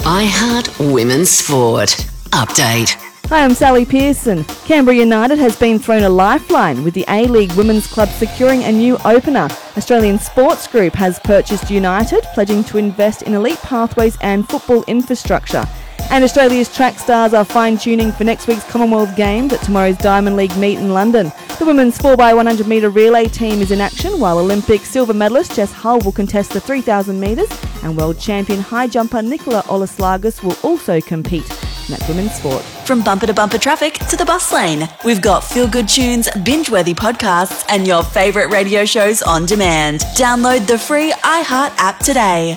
iHeart Women's Sport. Update. Hi, I'm Sally Pearson. Canberra United has been thrown a lifeline with the A-League Women's Club securing a new opener. Australian Sports Group has purchased United, pledging to invest in elite pathways and football infrastructure. And Australia's track stars are fine-tuning for next week's Commonwealth Games at tomorrow's Diamond League meet in London. The women's 4x100 metre relay team is in action, while Olympic silver medalist Jess Hull will contest the 3,000 metres, and world champion high jumper Nicola Olaslagis will also compete. And that's women's sport. From bumper to bumper traffic to the bus lane, we've got feel-good tunes, binge-worthy podcasts, and your favourite radio shows on demand. Download the free iHeart app today.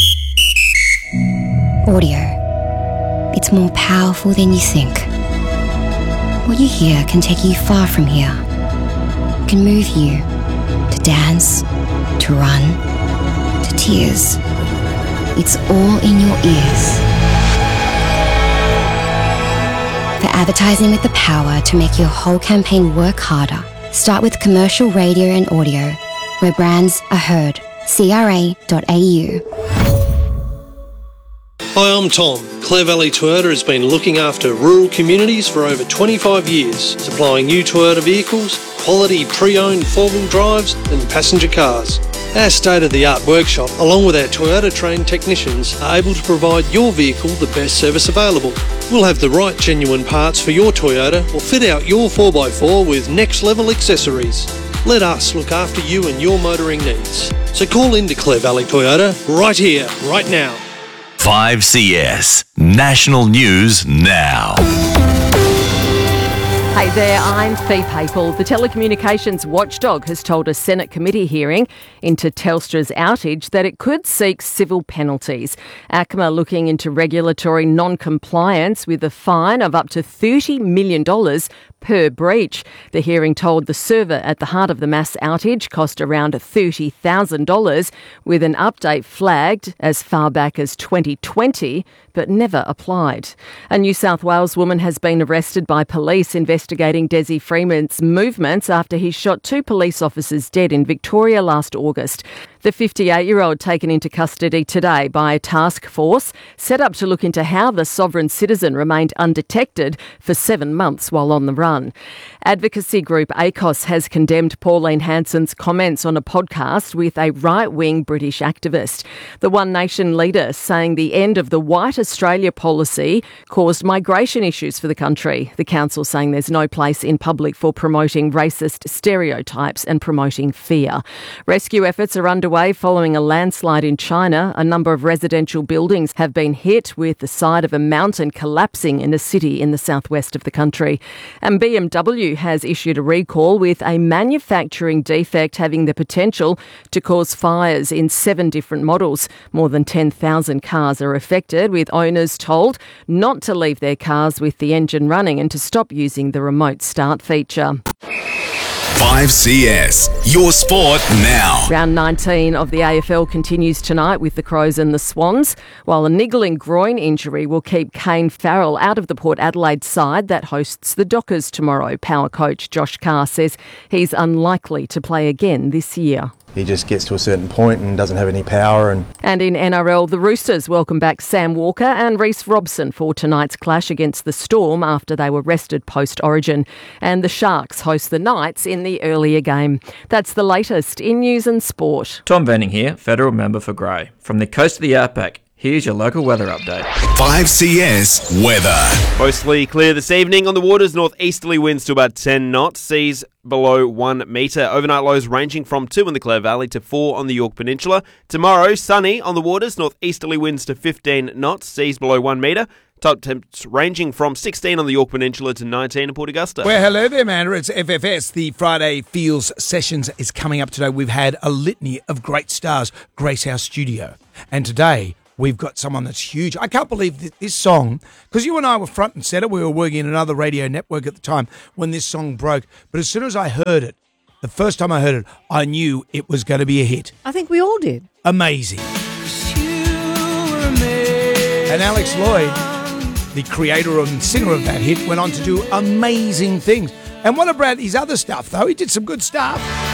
Audio. It's more powerful than you think. What you hear can take you far from here. It can move you to dance, to run, to tears. It's all in your ears. For advertising with the power to make your whole campaign work harder, start with commercial radio and audio, where brands are heard. CRA.au. Hi, I'm Tom. Clare Valley Toyota has been looking after rural communities for over 25 years, supplying new Toyota vehicles, quality pre-owned four-wheel drives and passenger cars. Our state-of-the-art workshop, along with our Toyota-trained technicians, are able to provide your vehicle the best service available. We'll have the right genuine parts for your Toyota or fit out your 4x4 with next-level accessories. Let us look after you and your motoring needs. So call into Clare Valley Toyota right here, right now. 5CS National News Now. Hey there, I'm Fee Papel. The telecommunications watchdog has told a Senate committee hearing into Telstra's outage that it could seek civil penalties. ACMA looking into regulatory non-compliance with a fine of up to $30 million per breach. The hearing told the server at the heart of the mass outage cost around $30,000, with an update flagged as far back as 2020 but never applied. A New South Wales woman has been arrested by police investigating Desi Freeman's movements after he shot two police officers dead in Victoria last August. The 58-year-old taken into custody today by a task force set up to look into how the sovereign citizen remained undetected for 7 months while on the run. Advocacy group ACOS has condemned Pauline Hanson's comments on a podcast with a right-wing British activist. The One Nation leader saying the end of the White Australia policy caused migration issues for the country. The council saying there's no place in public for promoting racist stereotypes and promoting fear. Rescue efforts are underway following a landslide in China. A number of residential buildings have been hit, with the side of a mountain collapsing in a city in the southwest of the country. And BMW has issued a recall, with a manufacturing defect having the potential to cause fires in 7 different models. More than 10,000 cars are affected, with owners told not to leave their cars with the engine running and to stop using the remote start feature. 5CS, your sport now. Round 19 of the AFL continues tonight with the Crows and the Swans, while a niggling groin injury will keep Kane Farrell out of the Port Adelaide side that hosts the Dockers tomorrow. Power coach Josh Carr says he's unlikely to play again this year. He just gets to a certain point and doesn't have any power. And in NRL, the Roosters welcome back Sam Walker and Reece Robson for tonight's clash against the Storm after they were rested post-Origin. And the Sharks host the Knights in the earlier game. That's the latest in news and sport. Tom Venning here, federal member for Grey. From the coast of the Outback, here's your local weather update. 5CS weather. Mostly clear this evening on the waters. Northeasterly winds to about 10 knots. Seas below 1 metre. Overnight lows ranging from 2 in the Clare Valley to 4 on the York Peninsula. Tomorrow, sunny on the waters. Northeasterly winds to 15 knots. Seas below 1 metre. Top temps ranging from 16 on the York Peninsula to 19 in Port Augusta. Well, hello there, man. It's FFS. The Friday Feels Sessions is coming up today. We've had a litany of great stars grace our studio. And today, we've got someone that's huge. I can't believe that this song, because you and I were front and centre. We were working in another radio network at the time when this song broke. But as soon as I heard it, the first time I heard it, I knew it was going to be a hit. I think we all did. Amazing. And Alex Lloyd, the creator and singer of that hit, went on to do amazing things. And what about his other stuff, though? He did some good stuff.